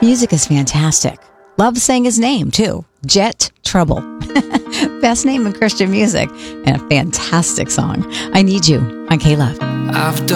Music is fantastic. Love saying his name, too. Jet Trouble. Best name in Christian music. And a fantastic song. I Need You on K-Love.